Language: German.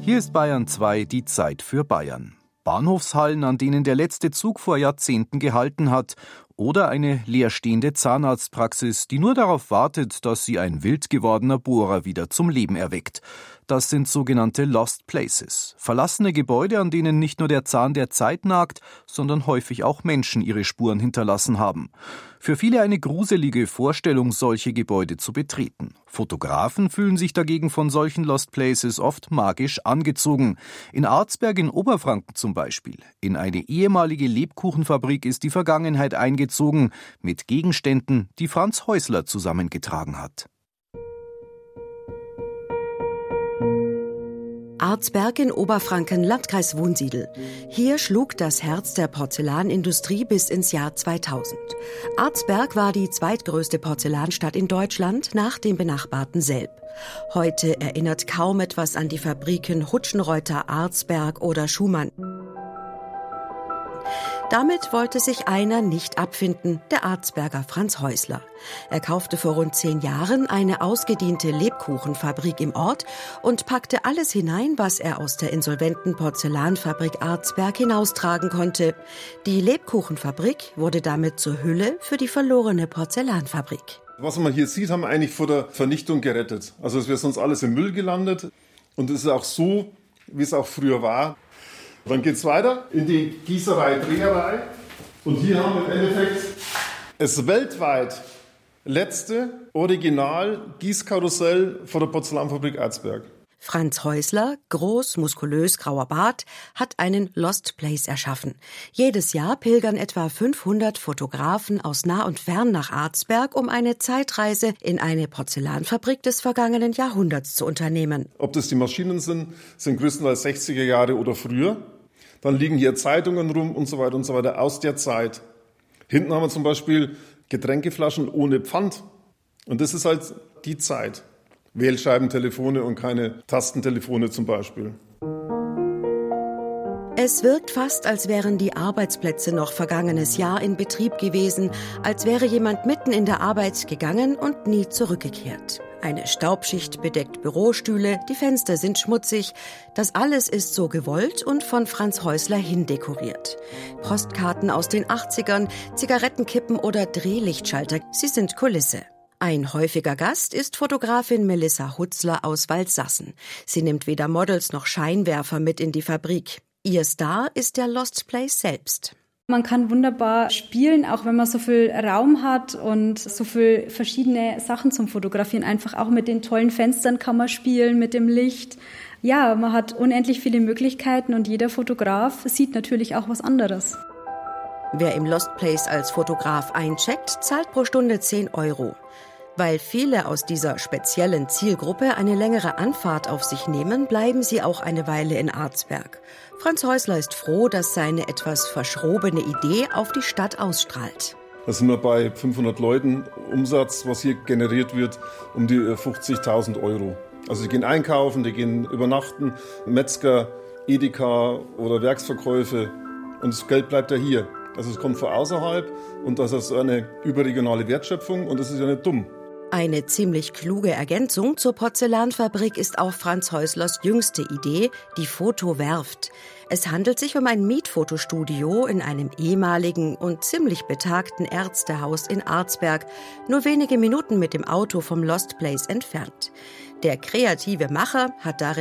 Hier ist Bayern 2, die Zeit für Bayern. Bahnhofshallen, an denen der letzte Zug vor Jahrzehnten gehalten hat, oder eine leerstehende Zahnarztpraxis, die nur darauf wartet, dass sie ein wild gewordener Bohrer wieder zum Leben erweckt. Das sind sogenannte Lost Places. Verlassene Gebäude, an denen nicht nur der Zahn der Zeit nagt, sondern häufig auch Menschen ihre Spuren hinterlassen haben. Für viele eine gruselige Vorstellung, solche Gebäude zu betreten. Fotografen fühlen sich dagegen von solchen Lost Places oft magisch angezogen. In Arzberg in Oberfranken zum Beispiel. In eine ehemalige Lebkuchenfabrik ist die Vergangenheit eingezogen, mit Gegenständen, die Franz Häusler zusammengetragen hat. Arzberg in Oberfranken, Landkreis Wunsiedel. Hier schlug das Herz der Porzellanindustrie bis ins Jahr 2000. Arzberg war die zweitgrößte Porzellanstadt in Deutschland nach dem benachbarten Selb. Heute erinnert kaum etwas an die Fabriken Hutschenreuter, Arzberg oder Schumann. Damit wollte sich einer nicht abfinden, der Arzberger Franz Häusler. Er kaufte vor rund 10 Jahren eine ausgediente Lebkuchenfabrik im Ort und packte alles hinein, was er aus der insolventen Porzellanfabrik Arzberg hinaustragen konnte. Die Lebkuchenfabrik wurde damit zur Hülle für die verlorene Porzellanfabrik. Was man hier sieht, haben wir eigentlich vor der Vernichtung gerettet. Also es wäre sonst alles im Müll gelandet. Und es ist auch so, wie es auch früher war. Dann geht es weiter in die Gießerei, Dreherei. Und hier haben wir im Endeffekt das weltweit letzte Original-Gießkarussell von der Porzellanfabrik Arzberg. Franz Häusler, groß, muskulös, grauer Bart, hat einen Lost Place erschaffen. Jedes Jahr pilgern etwa 500 Fotografen aus nah und fern nach Arzberg, um eine Zeitreise in eine Porzellanfabrik des vergangenen Jahrhunderts zu unternehmen. Ob das die Maschinen sind größtenteils 60er Jahre oder früher. Dann liegen hier Zeitungen rum und so weiter aus der Zeit. Hinten haben wir zum Beispiel Getränkeflaschen ohne Pfand. Und das ist halt die Zeit. Wählscheibentelefone und keine Tastentelefone zum Beispiel. Es wirkt fast, als wären die Arbeitsplätze noch vergangenes Jahr in Betrieb gewesen, als wäre jemand mitten in der Arbeit gegangen und nie zurückgekehrt. Eine Staubschicht bedeckt Bürostühle, die Fenster sind schmutzig. Das alles ist so gewollt und von Franz Häusler hindekoriert. Postkarten aus den 80ern, Zigarettenkippen oder Drehlichtschalter, sie sind Kulisse. Ein häufiger Gast ist Fotografin Melissa Hutzler aus Waldsassen. Sie nimmt weder Models noch Scheinwerfer mit in die Fabrik. Ihr Star ist der Lost Place selbst. Man kann wunderbar spielen, auch wenn man so viel Raum hat und so viel verschiedene Sachen zum Fotografieren. Einfach auch mit den tollen Fenstern kann man spielen, mit dem Licht. Ja, man hat unendlich viele Möglichkeiten und jeder Fotograf sieht natürlich auch was anderes. Wer im Lost Place als Fotograf eincheckt, zahlt pro Stunde 10 €. Weil viele aus dieser speziellen Zielgruppe eine längere Anfahrt auf sich nehmen, bleiben sie auch eine Weile in Arzberg. Franz Häusler ist froh, dass seine etwas verschrobene Idee auf die Stadt ausstrahlt. Da sind wir bei 500 Leuten Umsatz, was hier generiert wird, um die 50.000 €. Also die gehen einkaufen, die gehen übernachten, Metzger, Edeka oder Werksverkäufe und das Geld bleibt ja hier. Also es kommt von außerhalb und das ist eine überregionale Wertschöpfung und das ist ja nicht dumm. Eine ziemlich kluge Ergänzung zur Porzellanfabrik ist auch Franz Häuslers jüngste Idee, die Fotowerft. Es handelt sich um ein Mietfotostudio in einem ehemaligen und ziemlich betagten Ärztehaus in Arzberg, nur wenige Minuten mit dem Auto vom Lost Place entfernt. Der kreative Macher hat darin